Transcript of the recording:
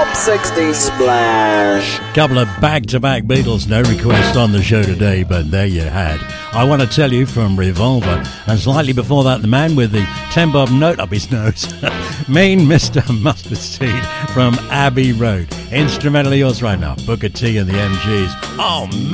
Top 60 Splash. Couple of back-to-back Beatles, no request on the show today, but there you had. I Want to Tell You from Revolver, and slightly before that, the man with the 10-bob note up his nose, Mean Mr. Mustard Seed from Abbey Road. Instrumentally yours right now, Booker T and the MGs. Oh, man.